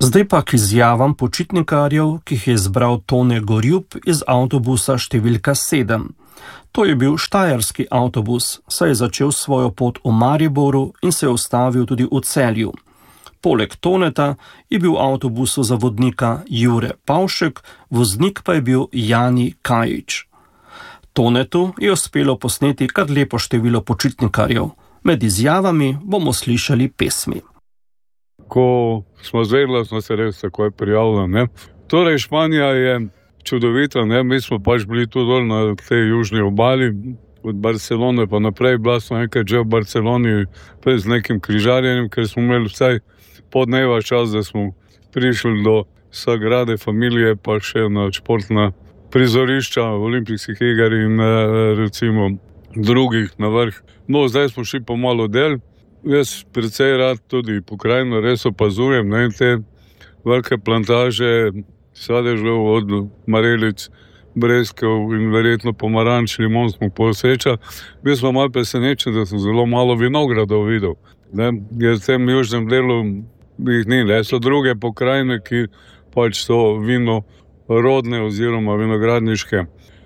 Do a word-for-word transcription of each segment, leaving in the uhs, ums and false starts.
Zdaj pa k izjavam počitnikarjev, ki jih je zbral Tone Gorjup iz avtobusa številka sedem. To je bil štajerski avtobus, saj je začel svojo pot v Mariboru in se je ustavil tudi v Celju. Poleg Toneta je bil v avtobusu za vodnika Jure Pavšek, voznik pa je bil Jani Kajič. Tonetu je uspelo posneti kar lepo število počitnikarjev. Med izjavami bomo slišali pesmi. Ko smo zvedeli, smo se res takoj prijavili. Ne? Torej, Španija je čudovita, ne? Mi smo pač bili tu dol na tej južni obali, od Barcelone pa naprej, bila smo enkrat že v Barceloni pred nekim križarjenjem, ker smo imeli vsaj pol dneva čas, da smo prišli do Sagrade Familije, pa še na športna prizorišča, olimpijskih iger in recimo drugih na vrh. No, zdaj smo šli po malo del. Jaz precej rad tudi pokrajino res opazujem, ne, te velike plantaže sadežev od marelic, breskev in verjetno pomaranč, limon smo posrečali. Bil smo malo presenečen, da sem zelo malo vinogradov videl. Ne, jer v tem južnem delu jih ni, ne, so druge pokrajine, ki pač so vinorodne oziroma vinogradniške.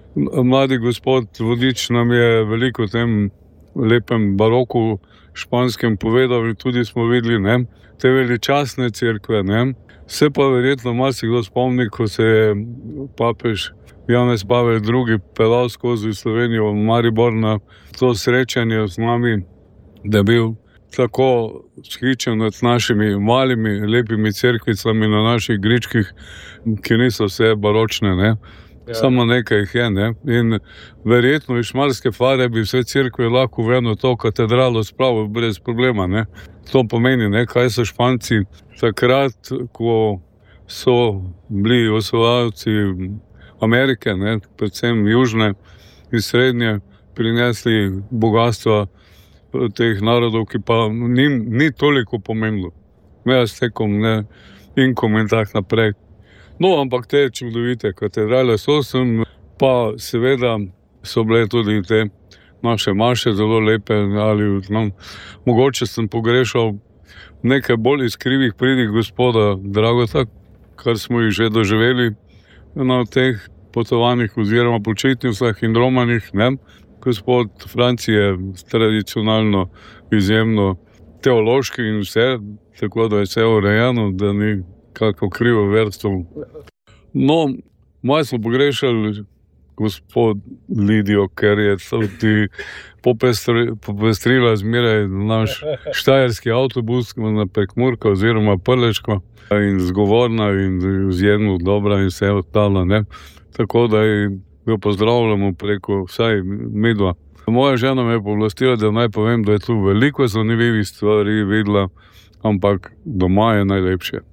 Mladi gospod vodič nam je veliko o tem lepem baroku španskem povedal in tudi smo videli, ne, te veličastne cerkve, ne. Se pa verjetno marsikdo spomni, ko se je papež Janez Pavel drugi pelal skozi Slovenijo v Maribor na to srečanje z nami, da je bil tako vzhičen nad našimi malimi, lepimi cerkvicami na naših gričkih, ki niso vse baročne, ne. Ja. Samo nekaj jih je, ne. In verjetno iz Šmarske fare bi vse cerkve lahko v eno to katedralo spravil brez problema, ne. To pomeni, ne, kaj so Španci takrat, ko so bili osvajalci Amerike, ne, predvsem južne in srednje, prinesli bogatstva teh narodov, ki pa ni, ni toliko pomembno. Me Aztekom, ne, Inkom in tak naprej. No, ampak te čudovite katedrale so sem, pa seveda so bile tudi te naše maše zelo lepe, ali no, mogoče sem pogrešal nekaj bolj iskrivih pridih gospoda Dragota, kar smo jih že doživeli na teh potovanjih oziroma počitnicah in romanih, ne. Gospod Franci je tradicionalno izjemno teološki in vse, tako da je vse urejeno, da ni kako krivo verstvo. No, malo smo pogrešali gospod Lidijo, ker je tudi popestri, popestrila zmeraj naš štajerski avtobus na Prekmurko oziroma Prlečko in zgovorna in izjemno dobra in vse ostalo, ne. Tako da jo pozdravljamo preko vsaj midva. Moja žena me je povlastila, da naj povem, da je tu veliko zanimivih stvari videla, ampak doma je najlepše.